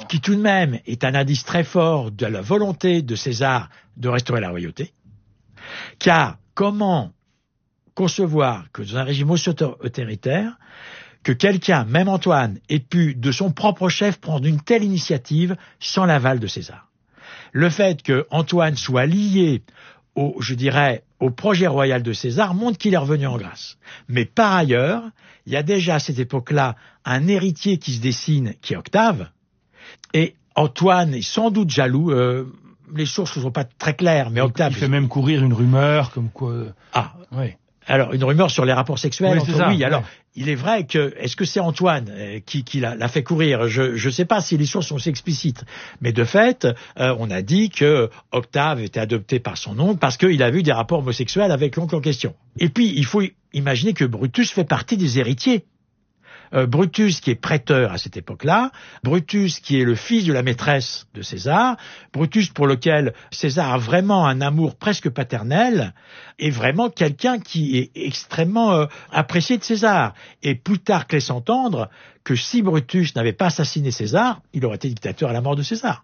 qui tout de même est un indice très fort de la volonté de César de restaurer la royauté. Car comment concevoir que dans un régime aussi autoritaire, que quelqu'un, même Antoine, ait pu de son propre chef prendre une telle initiative sans l'aval de César. Le fait que Antoine soit lié au projet royal de César montre qu'il est revenu en grâce. Mais par ailleurs, il y a déjà à cette époque-là un héritier qui se dessine, qui est Octave, et Antoine est sans doute jaloux. Les sources ne sont pas très claires, mais Octave... Il fait même courir une rumeur comme quoi... Oui. Alors, une rumeur sur les rapports sexuels. Oui, alors, il est vrai que, est-ce que c'est Antoine qui l'a fait courir? Je sais pas si les sources sont aussi explicites. Mais de fait, on a dit que Octave était adopté par son oncle parce qu'il a vu des rapports homosexuels avec l'oncle en question. Et puis, il faut imaginer que Brutus fait partie des héritiers. Brutus qui est prêteur à cette époque-là, Brutus qui est le fils de la maîtresse de César, Brutus pour lequel César a vraiment un amour presque paternel, est vraiment quelqu'un qui est extrêmement apprécié de César. Et Plutarque laisse entendre que si Brutus n'avait pas assassiné César, il aurait été dictateur à la mort de César.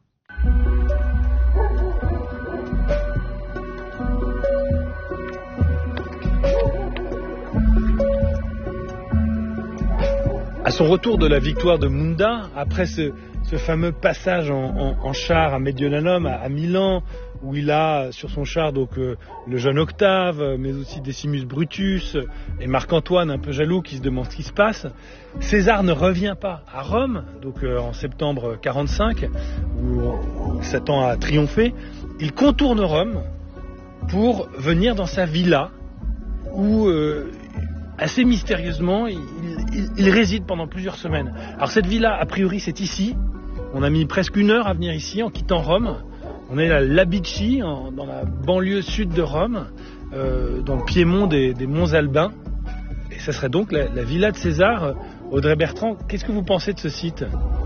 À son retour de la victoire de Munda, après ce fameux passage en char à Mediolanum, à Milan, où il a sur son char donc le jeune Octave, mais aussi Decimus Brutus et Marc-Antoine un peu jaloux qui se demandent ce qui se passe, César ne revient pas à Rome, donc en septembre 45, où il s'attend à triompher. Il contourne Rome pour venir dans sa villa, où assez mystérieusement, il réside pendant plusieurs semaines. Alors cette villa, a priori, c'est ici. On a mis presque 1 heure à venir ici en quittant Rome. On est à Labici, dans la banlieue sud de Rome, dans le piémont des Monts Albins. Et ça serait donc la villa de César. Audrey Bertrand, qu'est-ce que vous pensez de ce site ?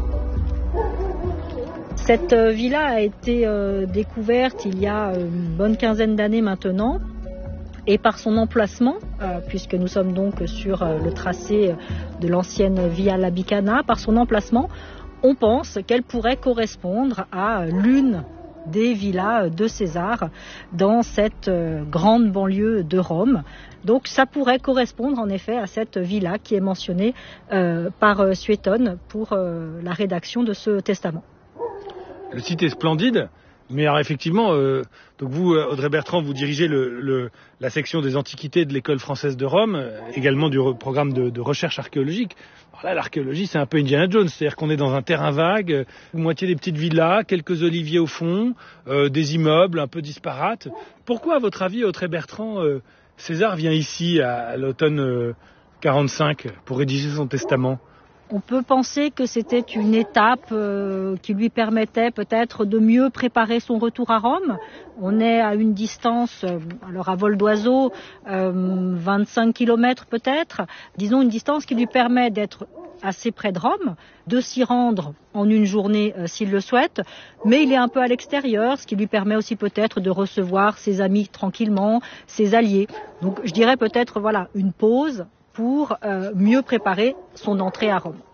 Cette villa a été découverte il y a une bonne quinzaine d'années maintenant. Et par son emplacement, puisque nous sommes donc sur le tracé de l'ancienne Via Labicana, par son emplacement, on pense qu'elle pourrait correspondre à l'une des villas de César dans cette grande banlieue de Rome. Donc ça pourrait correspondre en effet à cette villa qui est mentionnée par Suétone pour la rédaction de ce testament. Le site est splendide. Mais alors effectivement, donc vous, Audrey Bertrand, vous dirigez la section des antiquités de l'école française de Rome, également du programme de recherche archéologique. Alors là, l'archéologie, c'est un peu Indiana Jones, c'est-à-dire qu'on est dans un terrain vague, moitié des petites villas, quelques oliviers au fond, des immeubles un peu disparates. Pourquoi, à votre avis, Audrey Bertrand, César vient ici à l'automne 45 pour rédiger son testament ? On peut penser que c'était une étape qui lui permettait peut-être de mieux préparer son retour à Rome. On est à une distance, alors à vol d'oiseau, 25 km peut-être, disons une distance qui lui permet d'être assez près de Rome, de s'y rendre en une journée s'il le souhaite, mais il est un peu à l'extérieur, ce qui lui permet aussi peut-être de recevoir ses amis tranquillement, ses alliés. Donc je dirais peut-être voilà une pause pour mieux préparer son entrée à Rome.